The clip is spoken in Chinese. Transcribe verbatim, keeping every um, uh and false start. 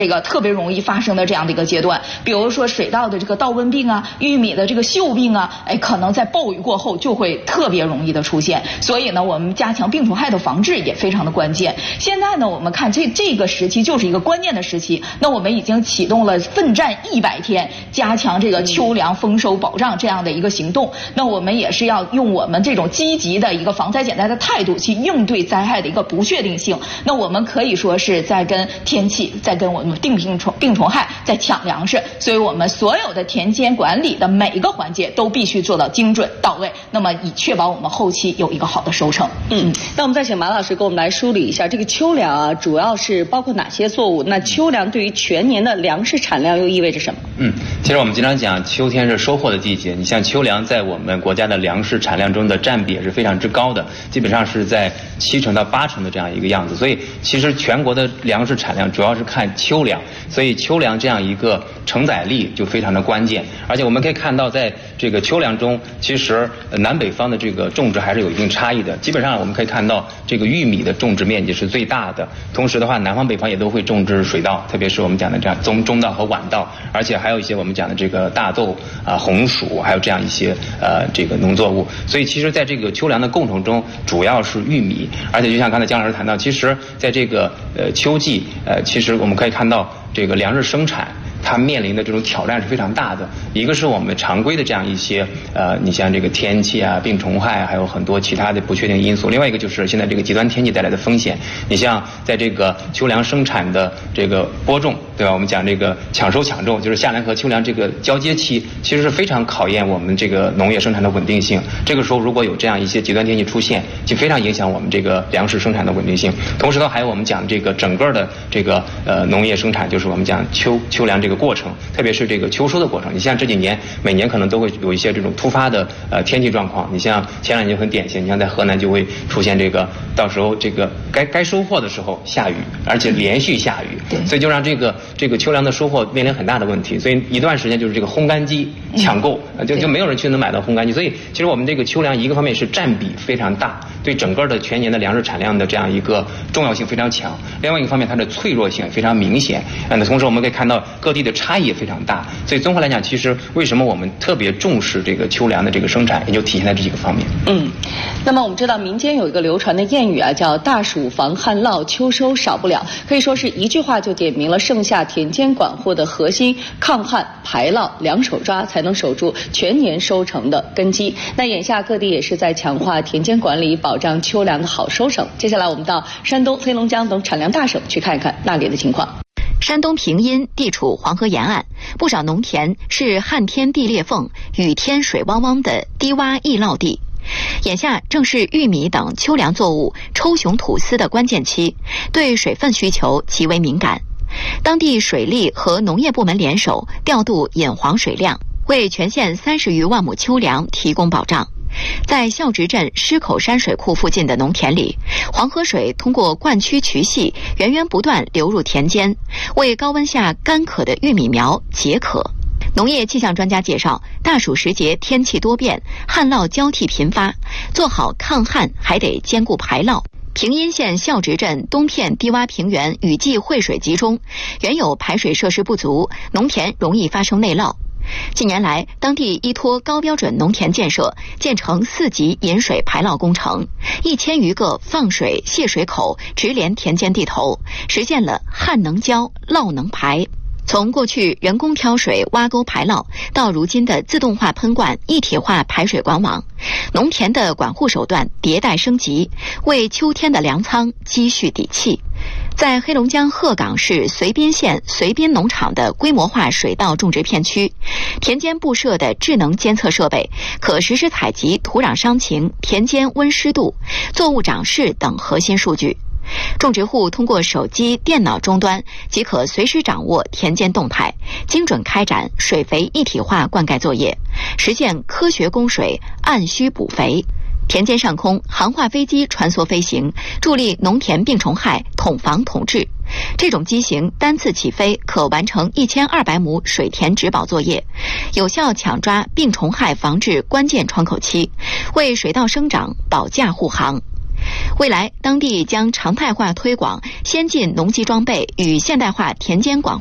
这个特别容易发生的这样的一个阶段，比如说水稻的这个稻温病啊，玉米的这个锈病啊，哎，可能在暴雨过后就会特别容易的出现。所以呢，我们加强病虫害的防治也非常的关键。现在呢，我们看这这个时期就是一个关键的时期，那我们已经启动了奋战一百天，加强这个秋粮丰收保障这样的一个行动。那我们也是要用我们这种积极的一个防灾减灾的态度去应对灾害的一个不确定性。那我们可以说是在跟天气，在跟我们定病虫病虫害在抢粮食，所以我们所有的田间管理的每一个环节都必须做到精准到位，那么以确保我们后期有一个好的收成。 嗯，那我们再请马老师给我们来梳理一下这个秋粮啊，主要是包括哪些作物？那秋粮对于全年的粮食产量又意味着什么？ 嗯，其实我们经常讲秋天是收获的季节，你像秋粮在我们国家的粮食产量中的占比也是非常之高的，基本上是在七成到八成的这样一个样子。所以其实全国的粮食产量主要是看秋粮，所以秋粮这样一个承载力就非常的关键。而且我们可以看到，在这个秋粮中，其实南北方的这个种植还是有一定差异的。基本上我们可以看到，这个玉米的种植面积是最大的，同时的话，南方北方也都会种植水稻，特别是我们讲的这样中中稻和晚稻，而且还有一些我们讲的这个大豆啊、红薯，还有这样一些呃这个农作物。所以其实在这个秋粮的构成中，主要是玉米。而且就像刚才姜老师谈到，其实在这个呃秋季，呃其实我们可以看到这个粮食生产它面临的这种挑战是非常大的。一个是我们常规的这样一些呃，你像这个天气啊、病虫害，还有很多其他的不确定因素。另外一个就是现在这个极端天气带来的风险。你像在这个秋粮生产的这个播种，对吧？我们讲这个抢收抢种，就是夏粮和秋粮这个交接期，其实是非常考验我们这个农业生产的稳定性。这个时候如果有这样一些极端天气出现，就非常影响我们这个粮食生产的稳定性。同时呢，还有我们讲这个整个的这个呃农业生产，就是我们讲秋秋粮这个过程，特别是这个秋收的过程。你像这几年每年可能都会有一些这种突发的呃天气状况，你像前两年很典型，你像在河南就会出现这个到时候这个该该收获的时候下雨，而且连续下雨，所以就让这个这个秋粮的收获面临很大的问题。所以一段时间就是这个烘干机抢购，就就没有人去能买到烘干机。所以其实我们这个秋粮一个方面是占比非常大，对整个的全年的粮食产量的这样一个重要性非常强；另外一个方面它的脆弱性非常明显。那同时我们可以看到各地的差异也非常大。所以综合来讲，其实为什么我们特别重视这个秋粮的这个生产，也就体现在这几个方面。 嗯，那么我们知道民间有一个流传的谚语啊，叫大暑防旱涝，秋收少不了，可以说是一句话就点明了盛夏田间管护的核心：抗旱、排涝、两手抓，才能守住全年收成的根基。那眼下各地也是在强化田间管理，保障秋粮的好收成。接下来我们到山东、黑龙江等产粮大省去看一看那里的情况。 山东平阴地处黄河沿岸，不少农田是旱天地裂缝、雨天水汪汪的低洼易涝地。眼下正是玉米等秋粮作物抽雄吐丝的关键期，对水分需求极为敏感。当地水利和农业部门联手调度引黄水量，为全县三十余万亩秋粮提供保障。在孝直镇狮口山水库附近的农田里，黄河水通过灌区渠隙源源不断流入田间，为高温下干渴的玉米苗解渴。农业气象专家介绍，大暑时节天气多变，旱涝交替频发，做好抗旱还得兼顾排涝。平阴县孝直镇东片低洼平原雨季汇水集中，原有排水设施不足，农田容易发生内涝。近年来，当地依托高标准农田建设，建成四级引水排涝工程，一千余个放水泄水口直连田间地头，实现了旱能浇、涝能排。从过去人工挑水、挖沟排涝，到如今的自动化喷灌、一体化排水管网，农田的管护手段迭代升级，为秋天的粮仓积蓄底气。在黑龙江鹤岗市绥滨县绥滨农场的规模化水稻种植片区，田间布设的智能监测设备可实时采集土壤伤情、田间温湿度、作物长势等核心数据。种植户通过手机、电脑终端即可随时掌握田间动态，精准开展水肥一体化灌溉作业，实现科学供水、按需补肥。田间上空，航化飞机穿梭飞行，助力农田病虫害统防统治。这种机型单次起飞可完成一千二百亩水田植保作业，有效抢抓病虫害防治关键窗口期，为水稻生长保驾护航。 未来当地将常态化推广先进农机装备与现代化田间管